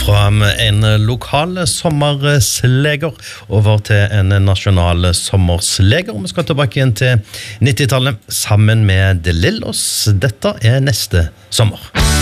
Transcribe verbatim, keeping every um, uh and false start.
Fra en lokal sommersleger over til en nasjonal sommersleger. Vi skal tilbake igjen til nittitallet sammen med De Lillos. Dette er neste sommer.